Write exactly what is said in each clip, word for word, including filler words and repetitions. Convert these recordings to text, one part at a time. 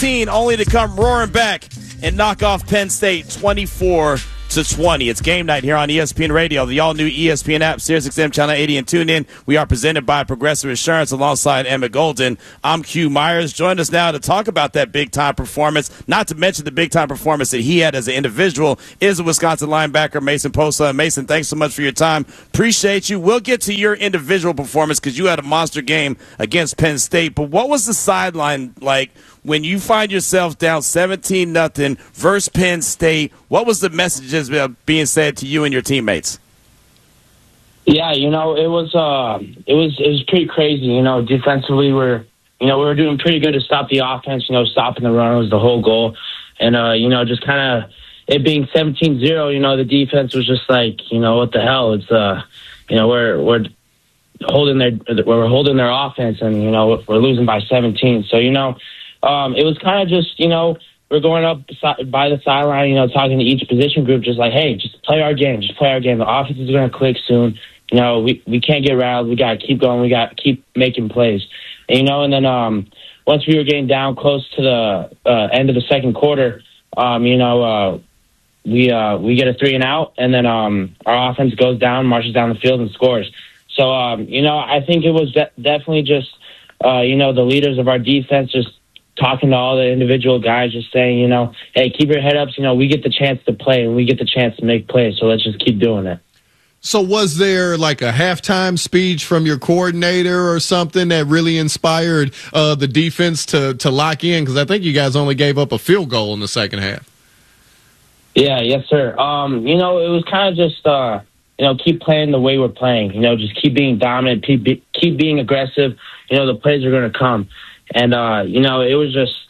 only to come roaring back and knock off Penn State twenty-four to twenty. It's game night here on E S P N Radio, the all-new E S P N app, Sirius X M Channel eighty, and tune in. We are presented by Progressive Insurance alongside Emma Golden. I'm Q Myers. Join us now to talk about that big-time performance, not to mention the big-time performance that he had as an individual, is a Wisconsin linebacker, Mason Posa. Mason, thanks so much for your time. Appreciate you. We'll get to your individual performance because you had a monster game against Penn State, but what was the sideline like when you find yourself down seventeen nothing versus Penn State? What was the messages being said to you and your teammates? Yeah, you know, it was uh, it was it was pretty crazy. You know, defensively, we're you know we were doing pretty good to stop the offense. You know, stopping the run was the whole goal, and uh, you know, just kind of it being seventeen zero. You know, the defense was just like, you know, what the hell? It's uh, you know, we're we're holding their we're holding their offense, and you know, we're losing by seventeen. So you know. Um, it was kind of just, you know, we're going up by the sideline, you know, talking to each position group, just like, hey, just play our game, just play our game. The offense is going to click soon. You know, we, we can't get rattled. We got to keep going. We got to keep making plays. And, you know, and then um, once we were getting down close to the uh, end of the second quarter, um, you know, uh, we uh, we get a three and out, and then um, our offense goes down, marches down the field, and scores. So, um, you know, I think it was de- definitely just, uh, you know, the leaders of our defense just talking to all the individual guys, just saying, you know, hey, keep your head up. You know, we get the chance to play and we get the chance to make plays, so let's just keep doing it. So was there like a halftime speech from your coordinator or something that really inspired uh, the defense to, to lock in? Because I think you guys only gave up a field goal in the second half. Yeah, yes, sir. Um, you know, it was kind of just, uh, you know, keep playing the way we're playing. You know, just keep being dominant, keep, be, keep being aggressive. You know, the plays are going to come. And, uh, you know, it was just,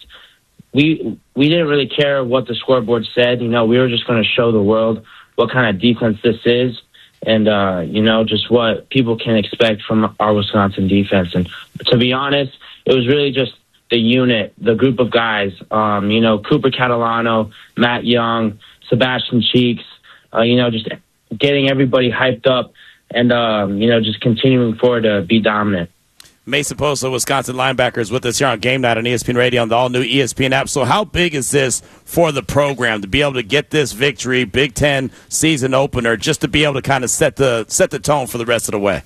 we we didn't really care what the scoreboard said. You know, we were just going to show the world what kind of defense this is and, uh, you know, just what people can expect from our Wisconsin defense. And to be honest, it was really just the unit, the group of guys, um, you know, Cooper Catalano, Matt Young, Sebastian Cheeks, uh, you know, just getting everybody hyped up and, um, you know, just continuing forward to be dominant. Mason Posa, Wisconsin linebacker, is with us here on Game Night on E S P N Radio on the all-new E S P N app. So how big is this for the program to be able to get this victory, Big Ten season opener, just to be able to kind of set the set the tone for the rest of the way?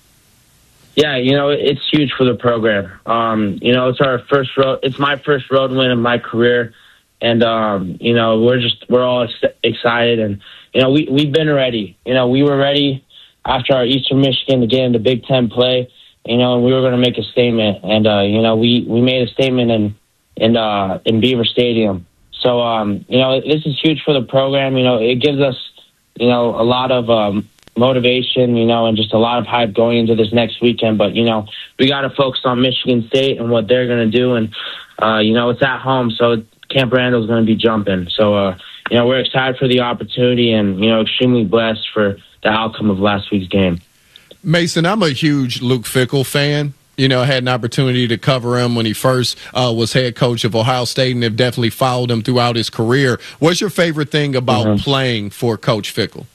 Yeah, you know, it's huge for the program. Um, you know, it's our first road. It's my first road win in my career, and um, you know, we're just we're all ex- excited, and you know, we we've been ready. You know, we were ready after our Eastern Michigan to get into Big Ten play. You know, and we were going to make a statement, and uh, you know, we, we made a statement in in uh, in Beaver Stadium. So, um, you know, this is huge for the program. You know, it gives us, you know, a lot of um, motivation, you know, and just a lot of hype going into this next weekend. But you know, we got to focus on Michigan State and what they're going to do, and uh, you know, it's at home, so Camp Randall's going to be jumping. So, uh, you know, we're excited for the opportunity, and you know, extremely blessed for the outcome of last week's game. Mason, I'm a huge Luke Fickell fan. You know, I had an opportunity to cover him when he first uh, was head coach of Ohio State and have definitely followed him throughout his career. What's your favorite thing about mm-hmm. playing for Coach Fickell?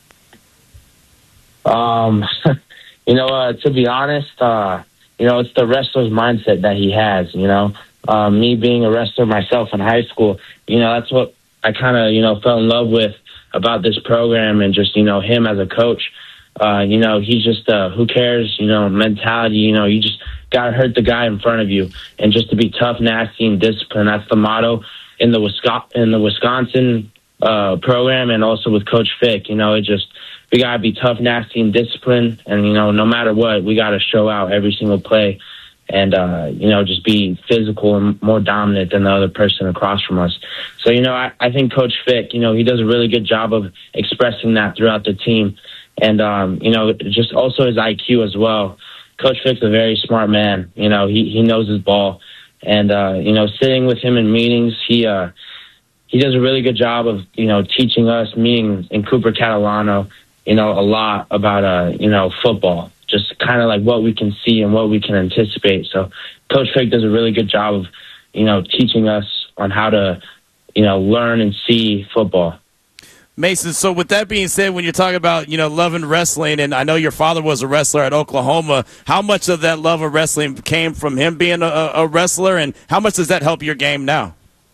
Um, you know, uh, to be honest, uh, you know, it's the wrestler's mindset that he has, you know. Uh, me being a wrestler myself in high school, you know, that's what I kind of, you know, fell in love with about this program and just, you know, him as a coach. Uh, you know, he's just uh, who cares, you know, mentality. You know, you just got to hurt the guy in front of you. And just to be tough, nasty, and disciplined. That's the motto in the Wisconsin, in the Wisconsin uh, program and also with Coach Fick. You know, it just, we got to be tough, nasty, and disciplined. And, you know, no matter what, we got to show out every single play and, uh, you know, just be physical and more dominant than the other person across from us. So, you know, I, I think Coach Fick, you know, he does a really good job of expressing that throughout the team. And, um, you know, just also his I Q as well. Coach Fick's a very smart man. You know, he, he knows his ball. And, uh, you know, sitting with him in meetings, he uh, he does a really good job of, you know, teaching us, me and, and Cooper Catalano, you know, a lot about, uh, you know, football. Just kind of like what we can see and what we can anticipate. So Coach Fick does a really good job of, you know, teaching us on how to, you know, learn and see football. Mason, so with that being said, when you're talking about, you know, loving wrestling, and I know your father was a wrestler at Oklahoma, how much of that love of wrestling came from him being a, a wrestler, and how much does that help your game now?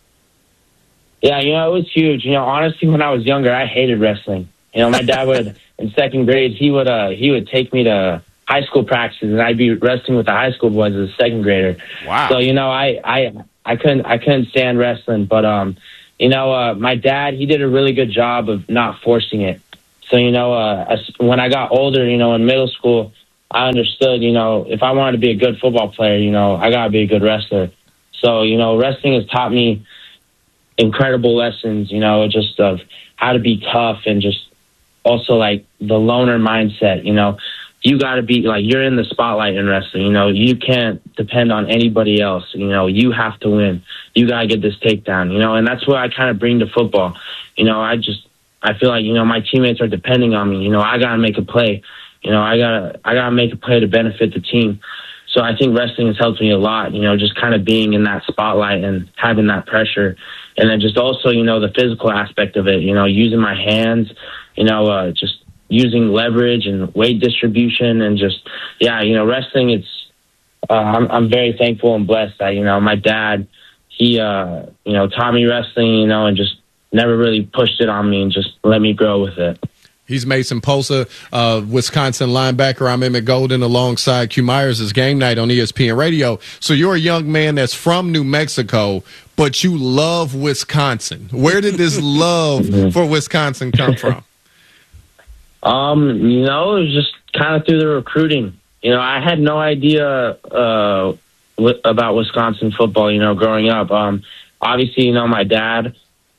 Yeah, you know, it was huge. You know, honestly, when I was younger, I hated wrestling. You know, my dad would, in second grade, he would uh, he would take me to high school practices, and I'd be wrestling with the high school boys as a second grader. Wow. So, you know, I, I, I couldn't I couldn't stand wrestling, but um, you know, uh, my dad, he did a really good job of not forcing it. So, you know, uh, as, when I got older, you know, in middle school, I understood, you know, if I wanted to be a good football player, you know, I got to be a good wrestler. So, you know, wrestling has taught me incredible lessons, you know, just of how to be tough and just also like the loner mindset, you know. You got to be like, you're in the spotlight in wrestling, you know, you can't depend on anybody else, you know, you have to win. You got to get this takedown, you know, and that's what I kind of bring to football. You know, I just, I feel like, you know, my teammates are depending on me, you know, I got to make a play, you know, I got to, I got to make a play to benefit the team. So I think wrestling has helped me a lot, you know, just kind of being in that spotlight and having that pressure. And then just also, you know, the physical aspect of it, you know, using my hands, you know, uh, just using leverage and weight distribution and just, yeah, you know, wrestling, it's, uh, I'm, I'm very thankful and blessed that, you know, my dad, he, uh, you know, taught me wrestling, you know, and just never really pushed it on me and just let me grow with it. He's Mason Posa, uh, Wisconsin linebacker. I'm Emmett Golden alongside Q Myers. It's Game Night on E S P N Radio. So you're a young man that's from New Mexico, but you love Wisconsin. Where did this love for Wisconsin come from? Um, you know, it was just kind of through the recruiting. You know, I had no idea uh, w- about Wisconsin football, you know, growing up. Um, obviously, you know, my dad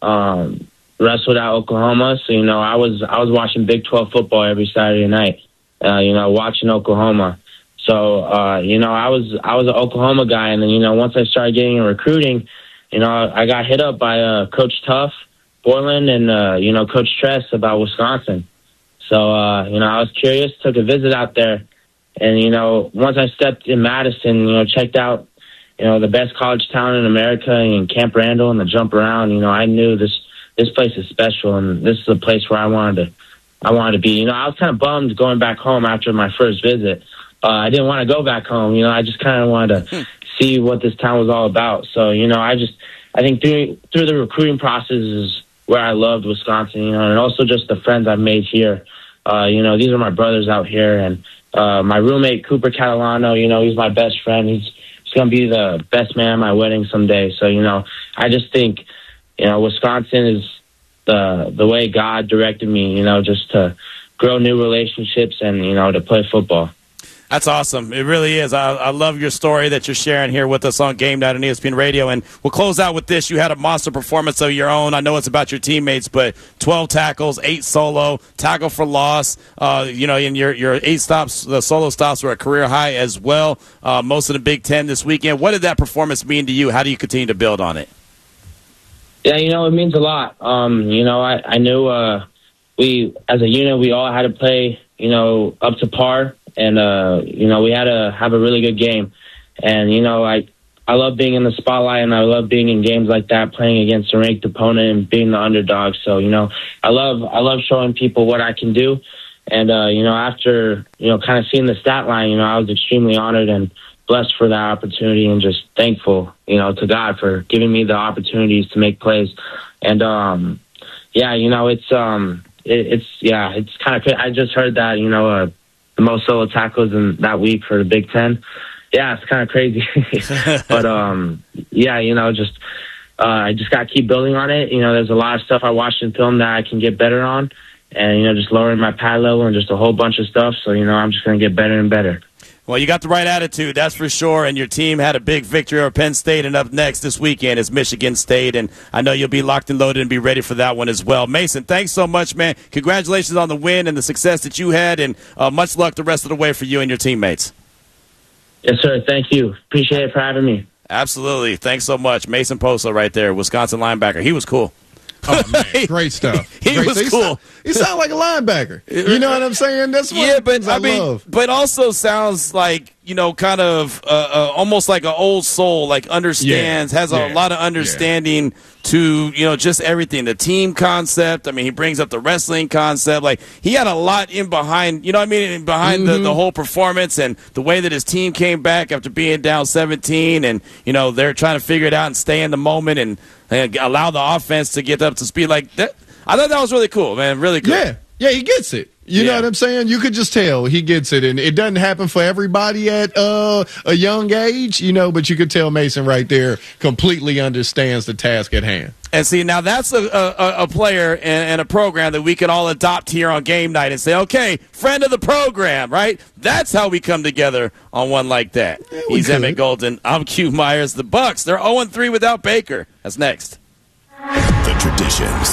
um, wrestled at Oklahoma, so, you know, I was I was watching Big twelve football every Saturday night, uh, you know, watching Oklahoma. So, uh, you know, I was I was an Oklahoma guy, and then, you know, once I started getting in recruiting, you know, I got hit up by uh, Coach Tuff, Borland, and, uh, you know, Coach Tress about Wisconsin. So, uh, you know, I was curious, took a visit out there. And, you know, once I stepped in Madison, you know, checked out, you know, the best college town in America and Camp Randall and the jump around, you know, I knew this this place is special and this is a place where I wanted to I wanted to be. You know, I was kind of bummed going back home after my first visit. Uh, I didn't want to go back home. You know, I just kind of wanted to see what this town was all about. So, you know, I just, I think through, through the recruiting process is where I loved Wisconsin, you know, and also just the friends I've made here. Uh, you know, these are my brothers out here, and uh, my roommate, Cooper Catalano, you know, he's my best friend. He's, he's going to be the best man at my wedding someday. So, you know, I just think, you know, Wisconsin is the the way God directed me, you know, just to grow new relationships and, you know, to play football. That's awesome. It really is. I, I love your story that you're sharing here with us on Game Night on E S P N Radio. And we'll close out with this. You had a monster performance of your own. I know it's about your teammates, but twelve tackles, eight solo, tackle for loss. Uh, you know, and your your eight stops, the solo stops were a career high as well. Uh, most of the Big Ten this weekend. What did that performance mean to you? How do you continue to build on it? Yeah, you know, it means a lot. Um, you know, I, I knew uh, we, as a unit, we all had to play, you know, up to par. And, uh, you know, we had to have a really good game. And, you know, I I love being in the spotlight, and I love being in games like that, playing against a ranked opponent and being the underdog. So, you know, I love I love showing people what I can do. And, uh, you know, after, you know, kind of seeing the stat line, you know, I was extremely honored and blessed for that opportunity and just thankful, you know, to God for giving me the opportunities to make plays. And, um, yeah, you know, it's, um, it, it's, yeah, it's kind of, I just heard that, you know, uh, the most solo tackles in that week for the Big Ten. Yeah, it's kind of crazy. But, um, yeah, you know, just, uh, I just got to keep building on it. You know, there's a lot of stuff I watched in film that I can get better on. And, you know, just lowering my pad level and just a whole bunch of stuff. So, you know, I'm just going to get better and better. Well, you got the right attitude, that's for sure, and your team had a big victory over Penn State, and up next this weekend is Michigan State, and I know you'll be locked and loaded and be ready for that one as well. Mason, thanks so much, man. Congratulations on the win and the success that you had, and uh, much luck the rest of the way for you and your teammates. Yes, sir. Thank you. Appreciate it for having me. Absolutely. Thanks so much. Mason Posa right there, Wisconsin linebacker. He was cool. Oh, man, great stuff. He great was stuff. cool. He sounded like a linebacker. You know what I'm saying? That's what yeah, but I, I mean, love. but also sounds like, you know, kind of uh, uh, almost like an old soul, like understands, yeah, has a yeah, lot of understanding yeah. to, you know, just everything, the team concept. I mean, he brings up the wrestling concept. Like, he had a lot in behind, you know what I mean, behind mm-hmm. the, the whole performance and the way that his team came back after being down seventeen, and, you know, they're trying to figure it out and stay in the moment and and allow the offense to get up to speed. Like that, I thought that was really cool, man. Really cool. Yeah, yeah, he gets it. You yeah. know what I'm saying? You could just tell he gets it, and it doesn't happen for everybody at uh, a young age, you know. But you could tell Mason right there completely understands the task at hand. And see, now that's a, a, a player and, and a program that we can all adopt here on game night and say, okay, friend of the program, right? That's how we come together on one like that. Yeah, He's could. Emmett Golden. I'm Q Myers. The Bucks, they're oh and three without Baker. That's next. The traditions.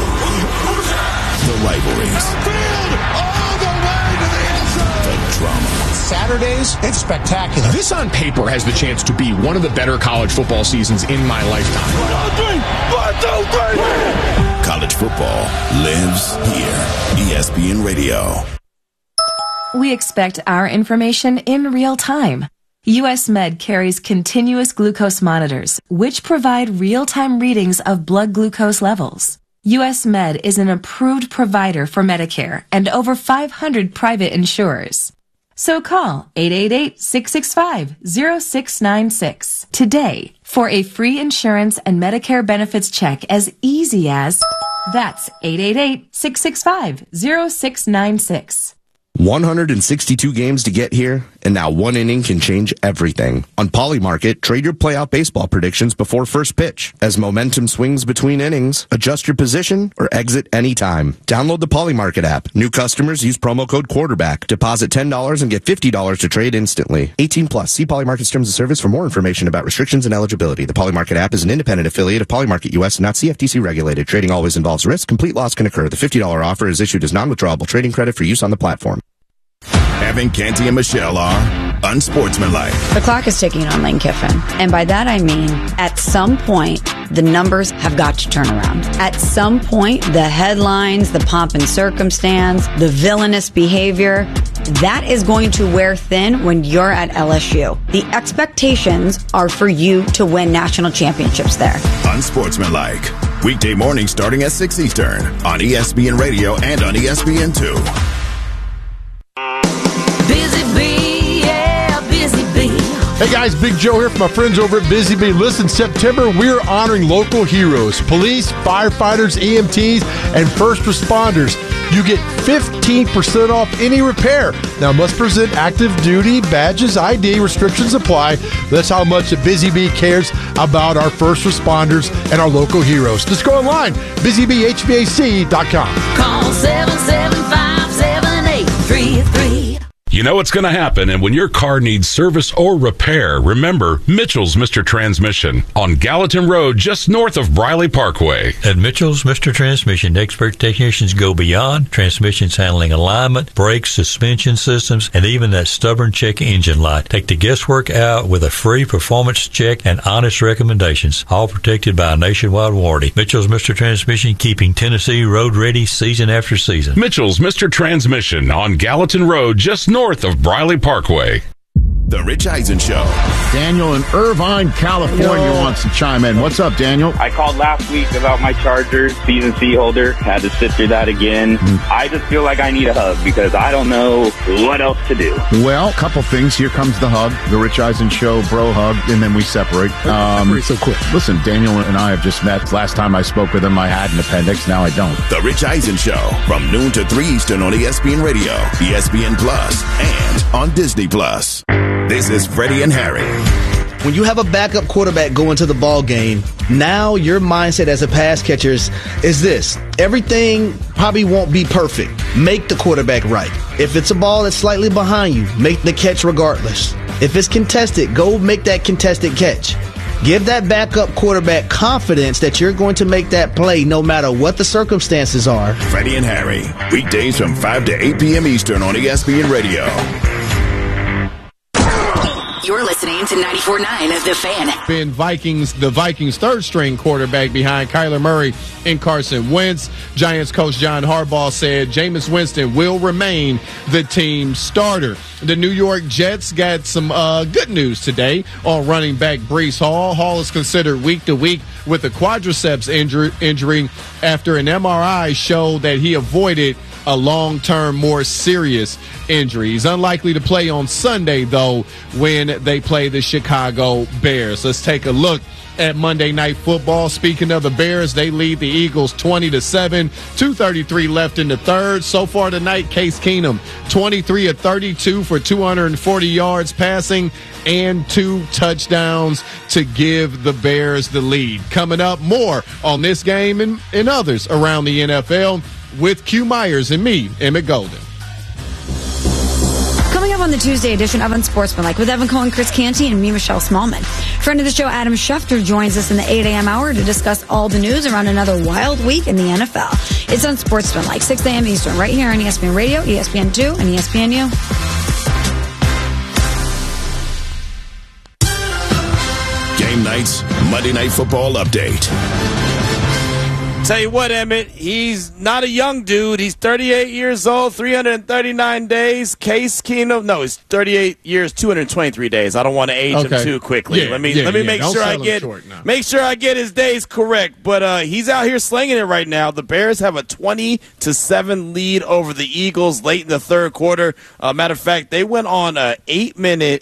The rivalries. All the way to the end zone. The drama. Saturdays, it's spectacular. This on paper has the chance to be one of the better college football seasons in my lifetime. One, two, three. One, two, three. College football lives here. E S P N Radio. We expect our information in real time. U S Med carries continuous glucose monitors, which provide real-time readings of blood glucose levels. U S Med is an approved provider for Medicare and over five hundred private insurers. So call eight eight eight, six six five, zero six nine six today for a free insurance and Medicare benefits check as easy as that's eight eight eight, six six five, zero six nine six. one hundred sixty-two games to get here, and now one inning can change everything. On Polymarket, trade your playoff baseball predictions before first pitch. As momentum swings between innings, adjust your position or exit anytime. Download the Polymarket app. New customers use promo code quarterback. Deposit ten dollars and get fifty dollars to trade instantly. eighteen plus. See Polymarket's terms of service for more information about restrictions and eligibility. The Polymarket app is an independent affiliate of Polymarket U S and not C F T C regulated. Trading always involves risk. Complete loss can occur. The fifty dollars offer is issued as non-withdrawable trading credit for use on the platform. Evan Canty and Michelle are unsportsmanlike. The clock is ticking on Lane Kiffin. And by that I mean, at some point, the numbers have got to turn around. At some point, the headlines, the pomp and circumstance, the villainous behavior, that is going to wear thin when you're at L S U. The expectations are for you to win national championships there. Unsportsmanlike. Weekday mornings starting at six Eastern on E S P N Radio and on E S P N two. Hey guys, Big Joe here from my friends over at Busy Bee. Listen, September, we're honoring local heroes, police, firefighters, E M Ts, and first responders. You get fifteen percent off any repair. Now, must present active duty badges, I D, restrictions apply. That's how much Busy Bee cares about our first responders and our local heroes. Just go online, busy bee h v a c dot com. Call seven seven five, seven eight three three. You know what's going to happen, and when your car needs service or repair, remember Mitchell's Mister Transmission on Gallatin Road, just north of Briley Parkway. At Mitchell's Mister Transmission, expert technicians go beyond transmissions handling alignment, brakes, suspension systems, and even that stubborn check engine light. Take the guesswork out with a free performance check and honest recommendations, all protected by a nationwide warranty. Mitchell's Mister Transmission, keeping Tennessee road ready season after season. Mitchell's Mister Transmission on Gallatin Road, just north north of Briley Parkway. The Rich Eisen Show. Daniel in Irvine, California Hello. wants to chime in. What's up, Daniel? I called last week about my Chargers season C holder. Had to sit through that again. Mm. I just feel like I need a hug because I don't know what else to do. Well, a couple things. Here comes the hug. The Rich Eisen Show, bro hug, and then we separate. Um, so quick. Listen, Daniel and I have just met. Last time I spoke with him, I had an appendix. Now I don't. The Rich Eisen Show from noon to three Eastern on E S P N Radio, E S P N Plus, and on Disney Plus. This is Freddie and Harry. When you have a backup quarterback go into the ball game, now your mindset as a pass catcher is, is this. Everything probably won't be perfect. Make the quarterback right. If it's a ball that's slightly behind you, make the catch regardless. If it's contested, go make that contested catch. Give that backup quarterback confidence that you're going to make that play no matter what the circumstances are. Freddie and Harry, weekdays from five to eight p.m. Eastern on E S P N Radio. You're listening to ninety-four point nine of The Fan. Been Vikings, the Vikings third-string quarterback behind Kyler Murray and Carson Wentz. Giants coach John Harbaugh said Jameis Winston will remain the team starter. The New York Jets got some uh, good news today on running back Breece Hall. Hall is considered week to week with a quadriceps injury, injury after an M R I showed that he avoided a long-term, more serious injury. He's unlikely to play on Sunday, though, when they play the Chicago Bears. Let's take a look at Monday Night Football. Speaking of the Bears, they lead the Eagles twenty to seven. two thirty-three left in the third. So far tonight, Case Keenum, twenty-three of thirty-two for two hundred forty yards passing and two touchdowns to give the Bears the lead. Coming up, more on this game and, and others around the N F L with Q Myers and me, Emmett Golden. Coming up on the Tuesday edition of Unsportsmanlike with Evan Cohen, Chris Canty, and me, Michelle Smallman. Friend of the show, Adam Schefter, joins us in the eight a.m. hour to discuss all the news around another wild week in the N F L. It's Unsportsmanlike, six a.m. Eastern, right here on E S P N Radio, E S P N two, and E S P N U. Game Night's Monday Night Football Update. Tell you what, Emmett, he's not a young dude. He's thirty-eight years old, three hundred thirty-nine days. Case Keenum, no, he's thirty-eight years, two hundred twenty-three days. I don't want to age okay. him too quickly. Yeah, let me yeah, let me yeah. make Don't sure I sell him get short, no. make sure I get his days correct. But uh, he's out here slinging it right now. The Bears have a twenty to seven lead over the Eagles late in the third quarter. Uh, matter of fact, they went on a eight minute.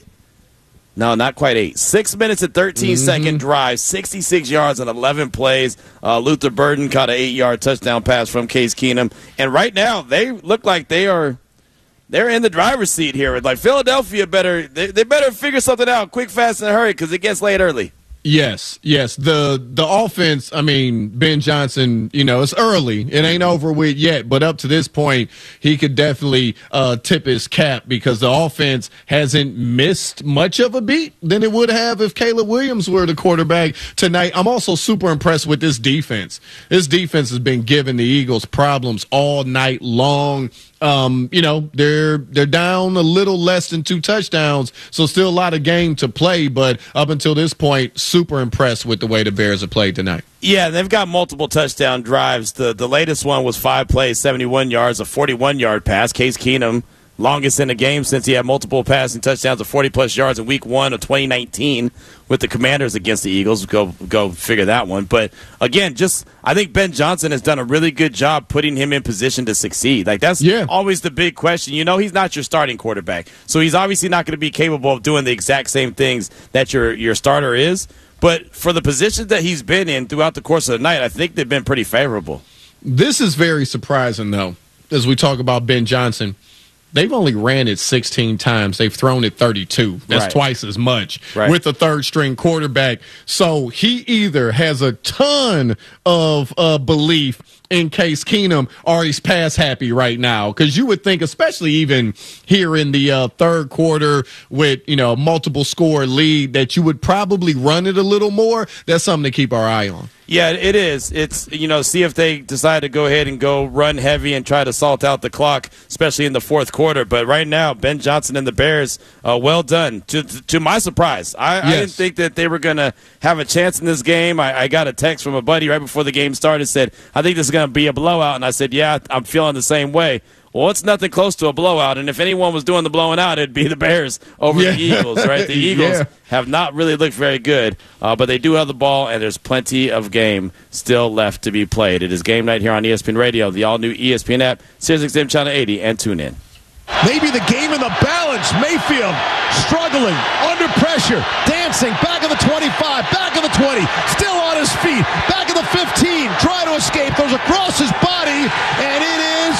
No, not quite eight. Six minutes and thirteen mm-hmm. second drive, sixty-six yards and eleven plays. Uh, Luther Burden caught an eight-yard touchdown pass from Case Keenum. And right now, they look like they are they're in the driver's seat here. Like Philadelphia better they, they better figure something out quick, fast, and hurry because it gets late early. Yes, yes. The the offense, I mean, Ben Johnson, you know, it's early. It ain't over with yet, but up to this point, he could definitely uh, tip his cap because the offense hasn't missed much of a beat than it would have if Caleb Williams were the quarterback tonight. I'm also super impressed with this defense. This defense has been giving the Eagles problems all night long. Um, you know, they're they're down a little less than two touchdowns, so still a lot of game to play, but up until this point, super impressed with the way the Bears have played tonight. Yeah, they've got multiple touchdown drives. The the latest one was five plays, seventy-one yards, a forty-one-yard pass. Case Keenum, longest in the game since he had multiple passing touchdowns of forty-plus yards in week one of twenty nineteen with the Commanders against the Eagles. Go go figure that one. But, again, just I think Ben Johnson has done a really good job putting him in position to succeed. Like, that's yeah. always the big question. You know, he's not your starting quarterback, so he's obviously not going to be capable of doing the exact same things that your, your starter is. But for the positions that he's been in throughout the course of the night, I think they've been pretty favorable. This is very surprising, though, as we talk about Ben Johnson. They've only ran it sixteen times. They've thrown it thirty-two. That's right. twice as much right. with a third-string quarterback. So he either has a ton of uh, belief in Case Keenum or he's pass-happy right now. Because you would think, especially even here in the uh, third quarter with, you know, a multiple-score lead, that you would probably run it a little more. That's something to keep our eye on. Yeah, it is. It's, you know, see if they decide to go ahead and go run heavy and try to salt out the clock, especially in the fourth quarter. But right now, Ben Johnson and the Bears, uh, well done. To, to to my surprise, I, yes. I didn't think that they were going to have a chance in this game. I, I got a text from a buddy right before the game started, said, I think this is going to be a blowout. And I said, yeah, I'm feeling the same way. Well, it's nothing close to a blowout, and if anyone was doing the blowing out, it'd be the Bears over yeah. the Eagles, right? The Eagles yeah. have not really looked very good, uh, but they do have the ball, and there's plenty of game still left to be played. It is game night here on E S P N Radio, the all-new E S P N app, Sirius X M Channel eighty, and tune in. Maybe the game in the balance. Mayfield struggling, under pressure, dancing, back of the twenty-five, back of the twenty, still on his feet, back of the fifteen, trying to escape, throws across his body, and it is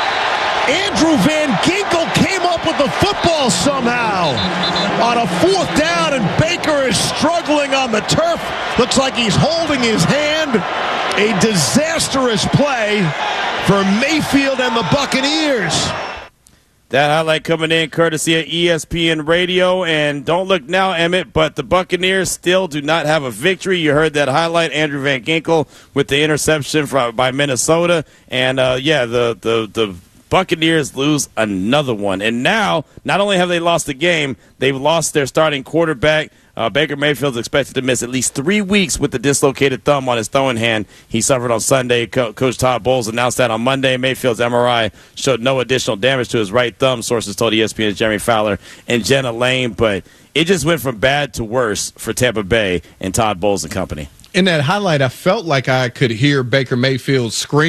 Andrew Van Ginkel came up with the football somehow on a fourth down, and Baker is struggling on the turf. Looks like he's holding his hand. A disastrous play for Mayfield and the Buccaneers. That highlight coming in courtesy of E S P N Radio. And don't look now, Emmett, but the Buccaneers still do not have a victory. You heard that highlight, Andrew Van Ginkel with the interception from, by Minnesota. And, uh, yeah, the, the, the Buccaneers lose another one. And now, not only have they lost the game, they've lost their starting quarterback. Uh, Baker Mayfield's expected to miss at least three weeks with the dislocated thumb on his throwing hand he suffered on Sunday. Co- Coach Todd Bowles announced that on Monday. Mayfield's M R I showed no additional damage to his right thumb, sources told E S P N's Jeremy Fowler and Jenna Lane. But it just went from bad to worse for Tampa Bay and Todd Bowles and company. In that highlight, I felt like I could hear Baker Mayfield screaming.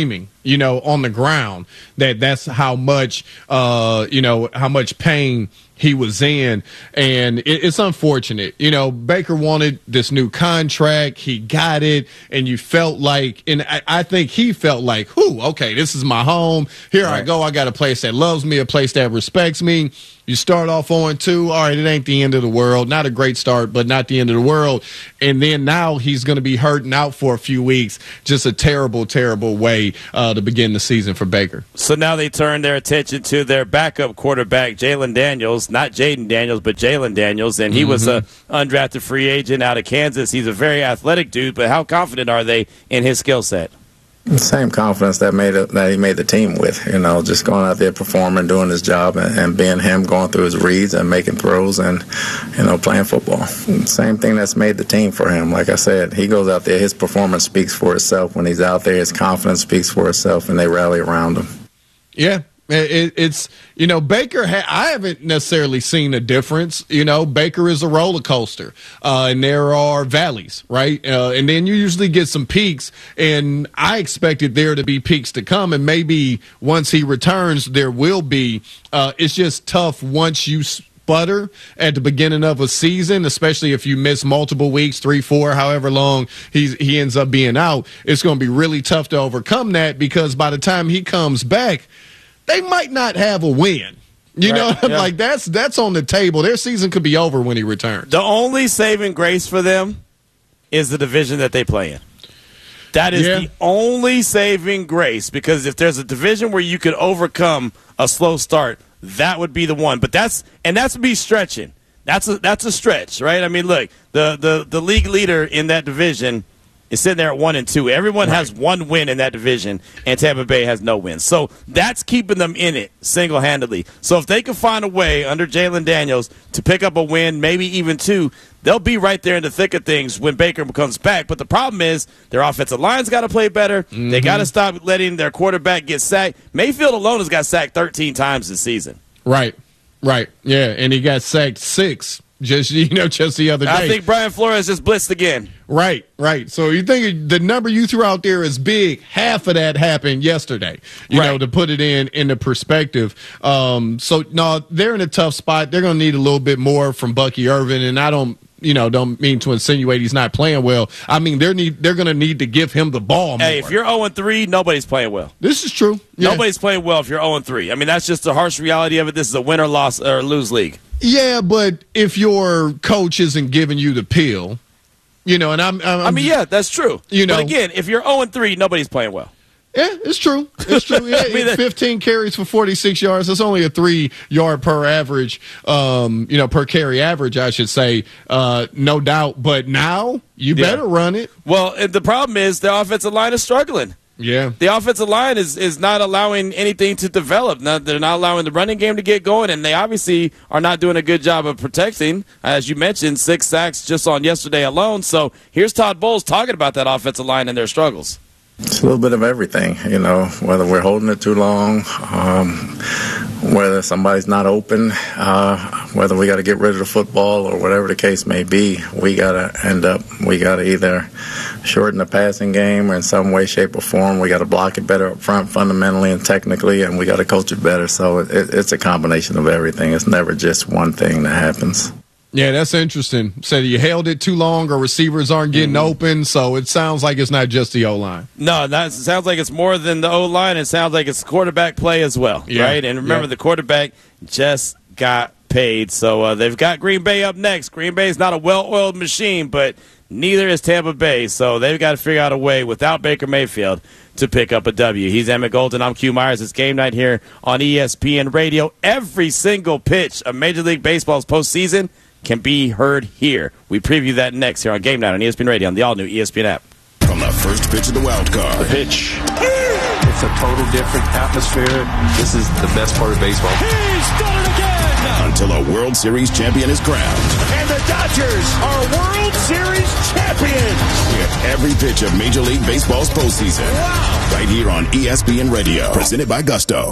you know, on the ground, that that's how much, uh, you know, how much pain he was in. And it, it's unfortunate. You know, Baker wanted this new contract. He got it. And you felt like, and I, I think he felt like, whew, okay, this is my home. Here right. I go. I got a place that loves me, a place that respects me. You start off oh and two. All right, it ain't the end of the world. Not a great start, but not the end of the world. And then now he's going to be hurting out for a few weeks. Just a terrible, terrible way uh, to begin the season for Baker. So now they turn their attention to their backup quarterback, Jalen Daniels. Not Jaden Daniels, but Jalen Daniels. And he mm-hmm. was an undrafted free agent out of Kansas. He's a very athletic dude, but how confident are they in his skill set? The same confidence that made it, that he made the team with, you know, just going out there performing, doing his job, and, and being him, going through his reads and making throws, and you know, playing football. Same thing that's made the team for him. Like I said, he goes out there, his performance speaks for itself. When he's out there, his confidence speaks for itself, and they rally around him. Yeah. It, it's, you know, Baker, ha- I haven't necessarily seen a difference. You know, Baker is a roller coaster, uh, and there are valleys, right? Uh, and then you usually get some peaks, and I expected there to be peaks to come, and maybe once he returns, there will be. Uh, it's just tough once you sputter at the beginning of a season, especially if you miss multiple weeks, three, four, however long he's, he ends up being out. It's going to be really tough to overcome that, because by the time he comes back, they might not have a win. You right, know, yeah. like that's that's on the table. Their season could be over when he returns. The only saving grace for them is the division that they play in. That is yeah. the only saving grace, because if there's a division where you could overcome a slow start, that would be the one. But that's and that's me stretching. That's a that's a stretch, right? I mean, look, the the the league leader in that division is sitting there at one and two. Everyone right. has one win in that division, and Tampa Bay has no wins. So that's keeping them in it single-handedly. So if they can find a way under Jalen Daniels to pick up a win, maybe even two, they'll be right there in the thick of things when Baker comes back. But the problem is their offensive line's got to play better. Mm-hmm. They got to stop letting their quarterback get sacked. Mayfield alone has got sacked thirteen times this season. Right, right, yeah, and he got sacked six. Just you know, just the other day. I think Brian Flores just blitzed again. Right, right. So you think the number you threw out there is big. Half of that happened yesterday. You right. know, to put it in in the perspective. Um, so no, they're in a tough spot. They're going to need a little bit more from Bucky Irvin, and I don't, you know, don't mean to insinuate he's not playing well. I mean, they're need they're going to need to give him the ball more. Hey, if you're oh and three, nobody's playing well. This is true. Yeah. Nobody's playing well if you're oh and three. I mean, that's just the harsh reality of it. This is a win or loss or lose league. Yeah, but if your coach isn't giving you the pill, you know, and I'm, I'm I mean, yeah, that's true. You know, but again, if you're oh and three, nobody's playing well. Yeah, it's true. It's true. Yeah, I mean, fifteen carries for forty-six yards. That's only a three yard per average, um, you know, per carry average, I should say, uh, no doubt. But now you yeah. better run it. Well, the problem is the offensive line is struggling. Yeah. The offensive line is, is not allowing anything to develop. Now, they're not allowing the running game to get going, and they obviously are not doing a good job of protecting. As you mentioned, six sacks just on yesterday alone. So here's Todd Bowles talking about that offensive line and their struggles. It's a little bit of everything, you know, whether we're holding it too long, um, whether somebody's not open, uh, whether we got to get rid of the football or whatever the case may be. We got to end up, we got to either shorten the passing game or in some way, shape, or form. We got to block it better up front fundamentally and technically, and we got to coach it better. So it, it's a combination of everything. It's never just one thing that happens. Yeah, that's interesting. So you held it too long or receivers aren't getting mm-hmm. open, so it sounds like it's not just the O-line. No, that sounds like it's more than the O-line. It sounds like it's quarterback play as well, yeah. right? And remember, yeah. the quarterback just got paid. So uh, they've got Green Bay up next. Green Bay is not a well-oiled machine, but neither is Tampa Bay. So they've got to figure out a way without Baker Mayfield to pick up a W. He's Emmett Golden. I'm Q Myers. It's game night here on E S P N Radio. Every single pitch of Major League Baseball's postseason can be heard here. We preview that next here on Game Night on E S P N Radio on the all-new E S P N app. From the first pitch of the wild card. The pitch. It's a total different atmosphere. This is the best part of baseball. He's done it again! Until a World Series champion is crowned. And the Dodgers are World Series champions! With every pitch of Major League Baseball's postseason. Wow! Right here on E S P N Radio. Presented by Gusto.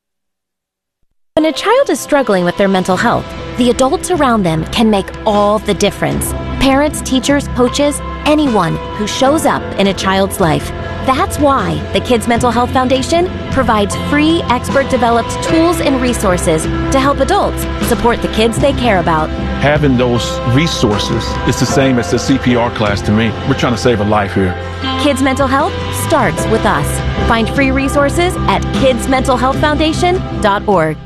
When a child is struggling with their mental health, the adults around them can make all the difference. Parents, teachers, coaches, anyone who shows up in a child's life. That's why the Kids Mental Health Foundation provides free, expert-developed tools and resources to help adults support the kids they care about. Having those resources is the same as the C P R class to me. We're trying to save a life here. Kids Mental Health starts with us. Find free resources at kids mental health foundation dot org.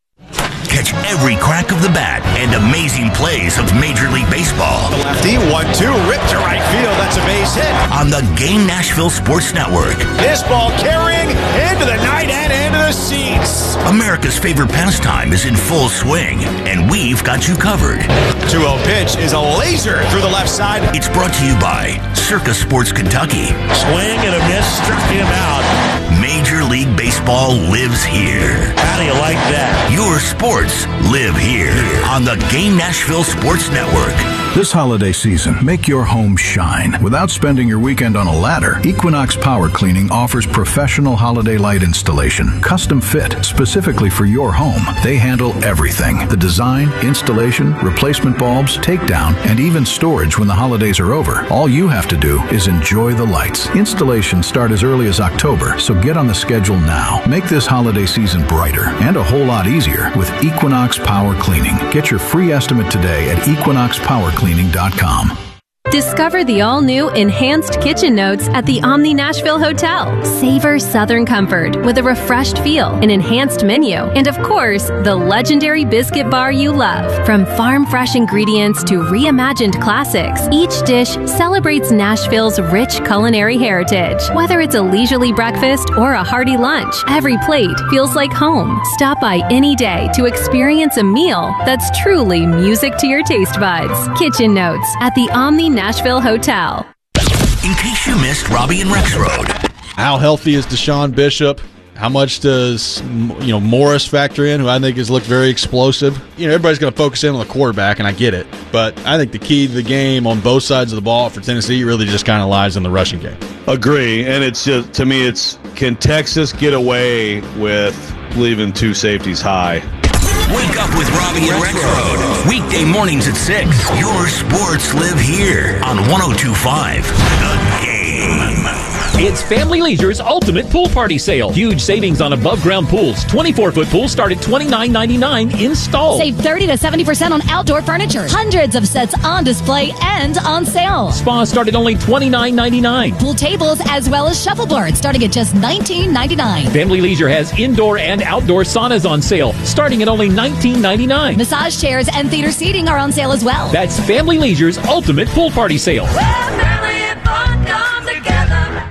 Catch every crack of the bat and amazing plays of Major League Baseball. The lefty, one two, ripped to right field. That's a base hit. On the Game Nashville Sports Network. This ball carrying into the night and into the seats. America's favorite pastime is in full swing, and we've got you covered. two oh pitch is a laser through the left side. It's brought to you by Circa Sports Kentucky. Swing and a miss, struck him out. Major League Baseball lives here. How do you like that? Your sports live here on the Game Nashville Sports Network. This holiday season, make your home shine. Without spending your weekend on a ladder, Equinox Power Cleaning offers professional holiday light installation, custom fit, specifically for your home. They handle everything. The design, installation, replacement bulbs, takedown, and even storage when the holidays are over. All you have to do is enjoy the lights. Installations start as early as October, so get on the schedule now. Make this holiday season brighter and a whole lot easier with Equinox Power Cleaning. Get your free estimate today at equinox power cleaning dot com. Discover the all-new Enhanced Kitchen Notes at the Omni Nashville Hotel. Savor Southern comfort with a refreshed feel, an enhanced menu, and of course, the legendary biscuit bar you love. From farm-fresh ingredients to reimagined classics, each dish celebrates Nashville's rich culinary heritage. Whether it's a leisurely breakfast or a hearty lunch, every plate feels like home. Stop by any day to experience a meal that's truly music to your taste buds. Kitchen Notes at the Omni Nashville Hotel. In case you missed Robbie and Rex Road. How healthy is Deshaun Bishop? How much does you know Morris factor in, who I think has looked very explosive? You know, everybody's going to focus in on the quarterback, and I get it. But I think the key to the game on both sides of the ball for Tennessee really just kind of lies in the rushing game. Agree, and it's just, to me, it's can Texas get away with leaving two safeties high? Wake up with Robbie and Rex Road. Weekday mornings at six. Your sports live here on one oh two point five The Game. It's Family Leisure's Ultimate Pool Party Sale. Huge savings on above-ground pools. twenty-four foot pools start at twenty-nine ninety-nine installed. Save thirty to seventy percent on outdoor furniture. Hundreds of sets on display and on sale. Spas start at only twenty-nine ninety-nine. Pool tables as well as shuffleboards starting at just nineteen ninety-nine. Family Leisure has indoor and outdoor saunas on sale starting at only nineteen ninety-nine. Massage chairs and theater seating are on sale as well. That's Family Leisure's Ultimate Pool Party Sale. Well, family and fun come together.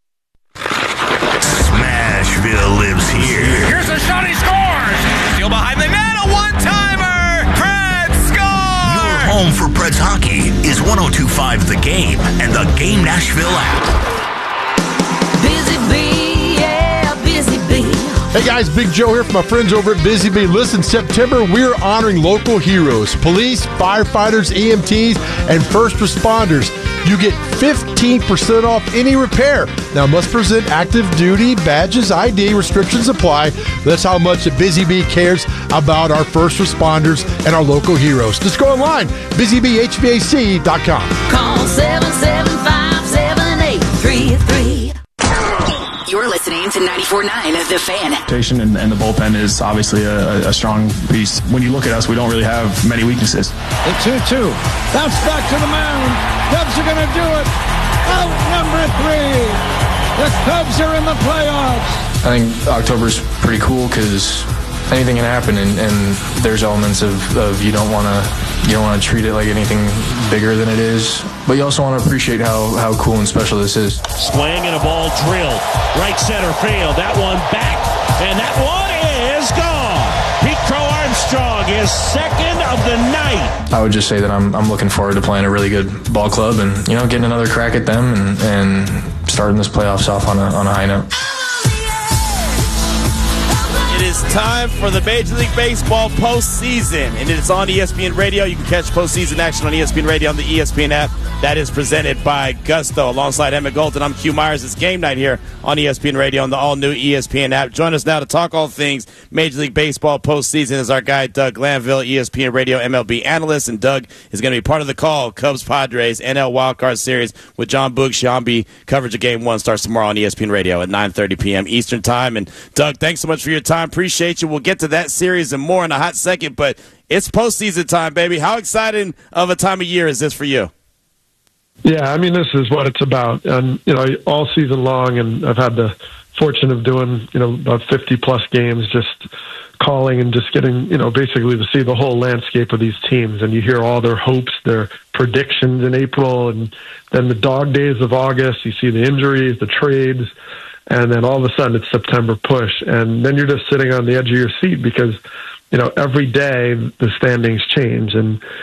Smashville lives here. Here's a shot, he scores! Steal behind the net, a one-timer! Preds score! Your home for Preds hockey is one oh two point five The Game and the Game Nashville app. Busy bee, yeah, busy bee. Hey guys, Big Joe here from my friends over at Busy Bee. Listen, September, we're honoring local heroes, police, firefighters, E M Ts, and first responders. You get fifteen percent off any repair. Now, must present active duty badges, I D, restrictions apply. That's how much Busy Bee cares about our first responders and our local heroes. Just go online, busy bee h v a c dot com. Call seven seven five, seven eight three three. You're listening to ninety-four point nine The Fan. Rotation and, and the bullpen is obviously a, a strong piece. When you look at us, we don't really have many weaknesses. The two two. Bounce back to the mound. Cubs are going to do it. Out number three. The Cubs are in the playoffs. I think October's pretty cool because anything can happen, and, and there's elements of, of you don't want to you don't want to treat it like anything bigger than it is, but you also want to appreciate how, how cool and special this is. Swing and a ball drilled. Right center field. That one back, and that one is gone. Pete Crow Armstrong is second of the night. I would just say that I'm I'm looking forward to playing a really good ball club and, you know, getting another crack at them and, and starting this playoffs off on a, on a high note. It is time for the Major League Baseball postseason, and it's on E S P N Radio. You can catch postseason action on E S P N Radio on the E S P N app. that is presented by Gusto. Alongside Emmett Golden, I'm Q Myers. It's game night here on E S P N Radio on the all-new E S P N app. Join us now to talk all things Major League Baseball postseason is our guy, Doug Glanville, E S P N Radio M L B analyst. And Doug is going to be part of the call. Cubs-Padres N L Wildcard Series with John Boog Sciambi. Coverage of Game one starts tomorrow on E S P N Radio at nine thirty p.m. Eastern Time. And, Doug, thanks so much for your time. Appreciate you. We'll get to that series and more in a hot second, but it's postseason time, baby. How exciting of a time of year is this for you? Yeah, I mean, this is what it's about. And, you know, all season long, and I've had the fortune of doing, you know, about fifty-plus games, just calling and just getting, you know, basically to see the whole landscape of these teams. And you hear all their hopes, their predictions in April, and then the dog days of August. You see the injuries, the trades, and then all of a sudden it's September push. And then you're just sitting on the edge of your seat because, you know, every day the standings change. And